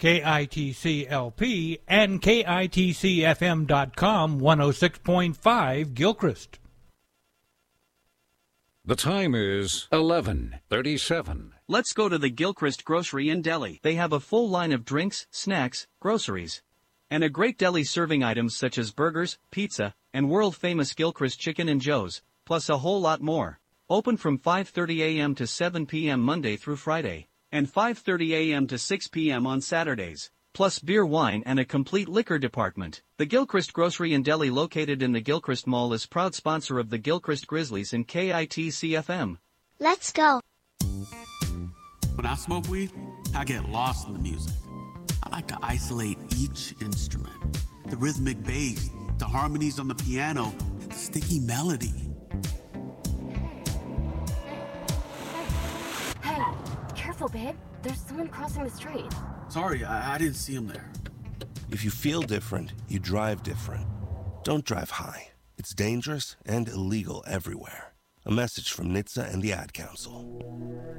KITC-LP and KITCFM.com 106.5 Gilchrist. The time is 11:37. Let's go to the Gilchrist Grocery and Deli. They have a full line of drinks, snacks, groceries, and a great deli serving items such as burgers, pizza, and world-famous Gilchrist Chicken and Joe's, plus a whole lot more. Open from 5:30 a.m. to 7 p.m. Monday through Friday, and 5:30 a.m. to 6 p.m. on Saturdays, plus beer, wine, and a complete liquor department. The Gilchrist Grocery and Deli, located in the Gilchrist Mall, is proud sponsor of the Gilchrist Grizzlies and KITC-FM. Let's go. When I smoke weed, I get lost in the music. I like to isolate each instrument. The rhythmic bass, the harmonies on the piano, the sticky melody. Hey, careful, babe. There's someone crossing the street. Sorry, I didn't see him there. If you feel different, you drive different. Don't drive high. It's dangerous and illegal everywhere. A message from NHTSA and the Ad Council.